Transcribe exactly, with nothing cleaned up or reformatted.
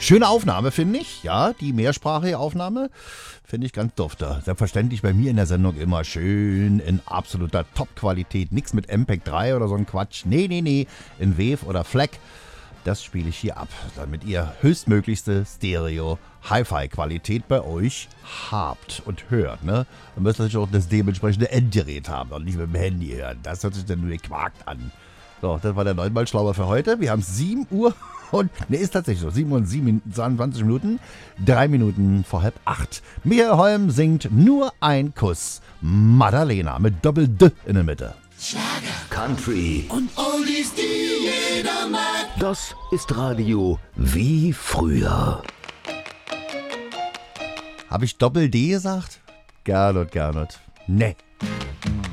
Schöne Aufnahme, finde ich. Ja, die mehrsprachige Aufnahme finde ich ganz dufte. Selbstverständlich bei mir in der Sendung immer schön in absoluter Top-Qualität. Nix mit M P E G drei oder so ein Quatsch. Nee, nee, nee. In W A V oder FLAC. Das spiele ich hier ab, damit ihr höchstmöglichste Stereo-Hi-Fi-Qualität bei euch habt und hört. Ne? Dann müsst ihr natürlich auch das dementsprechende Endgerät haben und nicht mit dem Handy hören. Das hört sich dann nur gequakt an. So, das war der neunmal Schlauer für heute. Wir haben sieben Uhr und, ne, ist tatsächlich so, sieben Uhr und siebenundzwanzig Minuten, drei Minuten vor halb acht. Michael Holm singt Nur ein Kuss. Madalena mit Doppel-D in der Mitte. Schlager, Country und Oldies, die jeder mag. Das ist Radio wie früher. Habe ich Doppel-D gesagt? Gernot, Gernot. Ne,